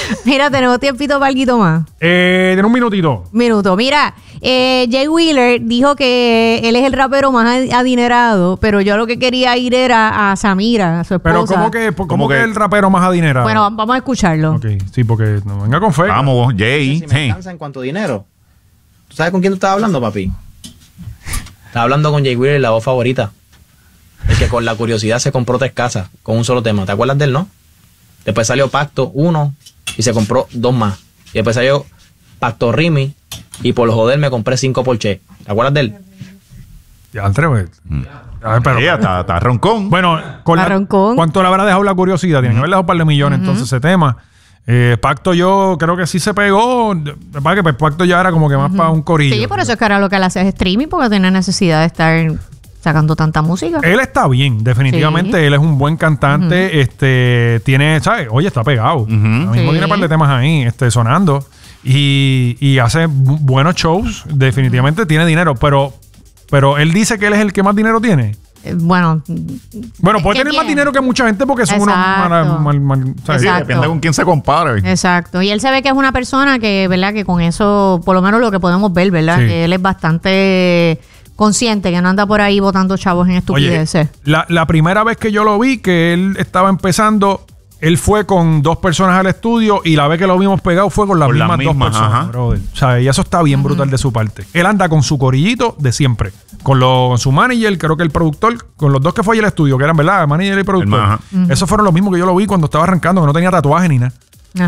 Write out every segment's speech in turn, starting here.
Mira, tenemos tiempito para algo más. Tiene un minutito. Mira, Jay Wheeler dijo que él es el rapero más adinerado, pero yo lo que quería ir era a Samira, su esposa. Pero ¿cómo que el rapero más adinerado? Bueno, vamos a escucharlo. Ok, sí, porque no venga con fe. Vamos, Jay. Si me alcanza en cuanto a dinero. ¿Tú sabes con quién tú estás hablando, papi? Estás hablando con Jay Wheeler, la voz favorita. El que con la curiosidad se compró 3 casas con un solo tema. ¿Te acuerdas de él, no? Después salió Pacto 1 y se compró 2 más. Y después salió Pacto Rimi y por joder me compré 5 Porsche. ¿Te acuerdas de él? Ya, Andrés. Pero está roncón. Bueno, roncón. ¿Cuánto le habrá dejado la curiosidad? Tiene que haber dejado un par de millones entonces ese tema. Pacto yo creo que sí se pegó. Para que pues, Pacto ya era como que más para un corillo. Sí, por eso es que ahora lo que él hace es streaming porque tiene necesidad de estar sacando tanta música. Él está bien, definitivamente. Sí. Él es un buen cantante. Tiene, ¿sabes? Oye, está pegado. Ahora mismo tiene un par de temas ahí sonando. Y hace buenos shows. Definitivamente tiene dinero. Pero él dice que él es el que más dinero tiene. Bueno, puede tener más dinero que mucha gente porque son unos sí, depende con quién se compare. Exacto. Y él se ve que es una persona que, ¿verdad? Que con eso, por lo menos lo que podemos ver, ¿verdad? Sí. Que él es bastante consciente, que no anda por ahí botando chavos en estupideces. Oye, la primera vez que yo lo vi, que él estaba empezando, él fue con 2 personas al estudio y la vez que lo vimos pegado fue con las mismas 2 personas, brother. O sea, y eso está bien brutal de su parte. Él anda con su corillito de siempre. Con su manager, creo que el productor, con los 2 que fue ahí al estudio, que eran, ¿verdad? El manager y el productor. Esos fueron los mismos que yo lo vi cuando estaba arrancando, que no tenía tatuaje ni nada.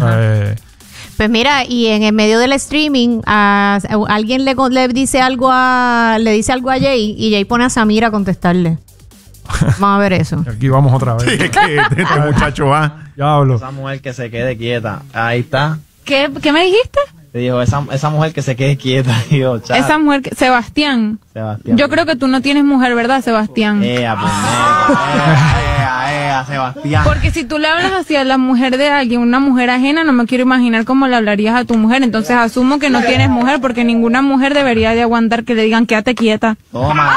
Pues mira, y en el medio del streaming, alguien le dice algo a Jay y Jay pone a Samira a contestarle. Vamos a ver eso. Aquí vamos otra vez. Sí, es que este muchacho va. Ya hablo. Esa mujer que se quede quieta. Ahí está. ¿Qué me dijiste? Te dijo, esa mujer que se quede quieta. Digo, esa mujer, Sebastián. Yo creo que tú no tienes mujer, ¿verdad, Sebastián? Sebastián. Porque si tú le hablas así a la mujer de alguien, una mujer ajena, no me quiero imaginar cómo le hablarías a tu mujer. Entonces asumo que no tienes mujer, porque ninguna mujer debería de aguantar que le digan quédate quieta. Toma.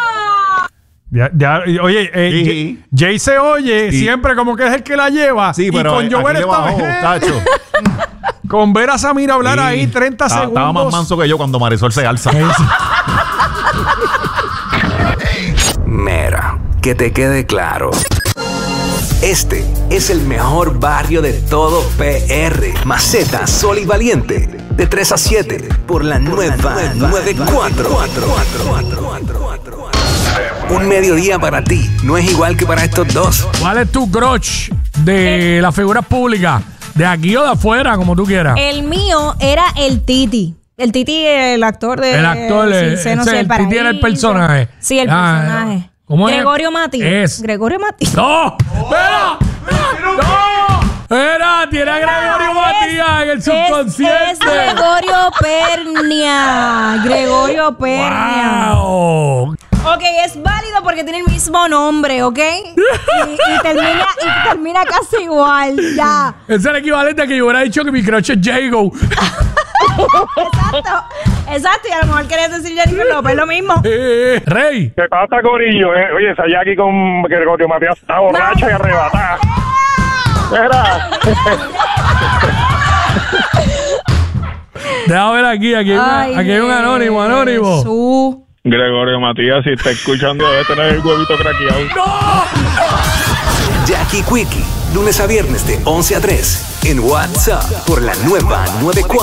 Oye, Jay se oye siempre como que es el que la lleva. Sí, pero y con Joel está con ver a Samira hablar ahí 30 segundos. Estaba más manso que yo cuando Marisol se alza. Mira, que te quede claro. Este es el mejor barrio de todo PR. Maceta, Sol y Valiente. De 3 a 7 por la nueva 94. Un mediodía para ti no es igual que para estos dos. ¿Cuál es tu crush de las figuras públicas? ¿De aquí o de afuera, como tú quieras? El mío era el Titi. El Titi, el actor de... El actor, el Titi era el personaje. Sí, el personaje. ¿Cómo Gregorio Mati. Gregorio Mati. ¡No! ¡Espera! ¡No! ¡Era! Tiene a Gregorio Matías en el subconsciente. Es Gregorio Pernia. Gregorio Pernia. ¡Wow! Ok, es válido porque tiene el mismo nombre, ¿ok? Y termina casi igual, ya. Es el equivalente a que yo hubiera dicho que mi crush es Jago. Exacto, y a lo mejor querías decir Jennifer López, lo mismo. Rey. ¿Qué pasa, corillo? Oye, esa Jackie con Gregorio Matías está borracha y arrebatada. Déjame ver aquí hay un anónimo. Gregorio Matías, si está escuchando, debe tener el huevito craqueado. ¡No! Jackie Quickie, lunes a viernes de 11 a 3 en WhatsApp por la nueva 94.